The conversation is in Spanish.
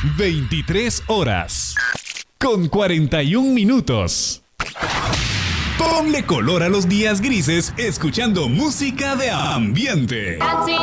23 horas con 41 minutos. Ponle color a los días grises escuchando música de ambiente.